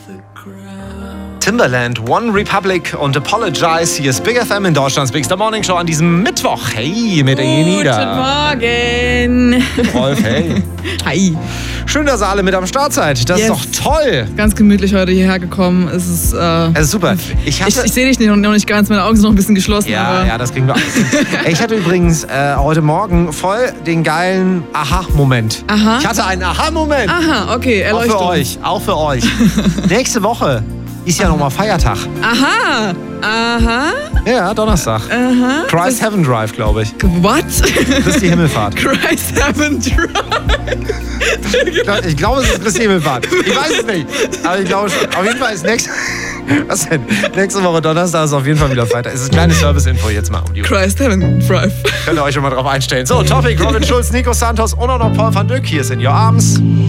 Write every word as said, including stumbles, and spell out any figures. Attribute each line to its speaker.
Speaker 1: Timbaland, One Republic und Apologize. Hier ist Big F M in Deutschlands Bigster Morning Show an diesem Mittwoch. Hey, mit Enida.
Speaker 2: Guten Morgen.
Speaker 1: Rolf, hey.
Speaker 2: Hi.
Speaker 1: Schön, dass ihr alle mit am Start seid. Das
Speaker 2: yes.
Speaker 1: ist doch toll.
Speaker 2: Ganz gemütlich heute hierher gekommen. Es ist, äh,
Speaker 1: es ist super. Ich,
Speaker 2: ich, ich sehe dich noch nicht ganz, meine Augen sind noch ein bisschen geschlossen.
Speaker 1: Ja,
Speaker 2: aber
Speaker 1: ja, das kriegen wir auch. Ich hatte übrigens äh, heute Morgen voll den geilen Aha-Moment.
Speaker 2: Aha.
Speaker 1: Ich hatte einen Aha-Moment.
Speaker 2: Aha, okay, erleuchtet.
Speaker 1: Auch für euch, auch für euch. Nächste Woche ist ja nochmal Feiertag.
Speaker 2: Aha, aha.
Speaker 1: Ja, Donnerstag.
Speaker 2: Aha.
Speaker 1: Christ Heaven Drive, glaube ich.
Speaker 2: What?
Speaker 1: Das ist die Himmelfahrt.
Speaker 2: Christ Heaven Drive.
Speaker 1: Ich glaube, es ist Christi Himmelfahrt. Ich weiß es nicht. Aber ich glaube schon. Auf jeden Fall ist nächste, was denn? nächste Woche Donnerstag ist auf jeden Fall wieder Freitag. Es ist eine kleine Service-Info jetzt mal um die Uhr.
Speaker 2: Christ Heaven Drive.
Speaker 1: Könnt ihr euch schon mal drauf einstellen. So, Topic, Robin Schulz, Nico Santos und auch noch Paul van Dyk. Hier sind Your Arms.